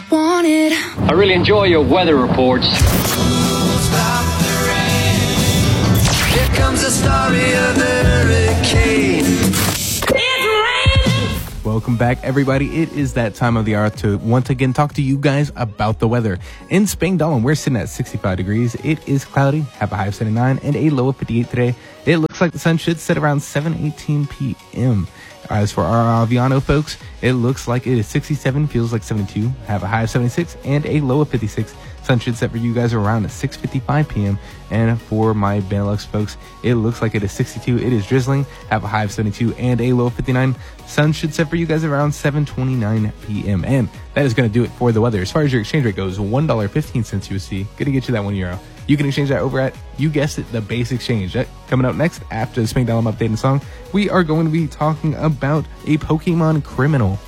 wanted. I really enjoy your weather reports. Stop the rain. Here comes the story of the hurricane. Welcome back, everybody. It is that time of the hour to once again talk to you guys about the weather. In Spangdahlem, we're sitting at 65 degrees. It is cloudy, have a high of 79 and a low of 58 today. It looks like the sun should set around 7:18 p.m. As for our Aviano folks, it looks like it is 67, feels like 72, have a high of 76 and a low of 56. Sun should set for you guys around 6:55 p.m. And for my Benelux folks, it looks like it is 62. It is drizzling, have a high of 72 and a low of 59. Sun should set for you guys around 7:29 p.m. And that is going to do it for the weather. As far as your exchange rate goes, $1.15 USD. Going to get you that €1. You can exchange that over at, you guessed it, the base exchange. Coming up next, after the Spangdahlem update and song, we are going to be talking about a Pokemon criminal.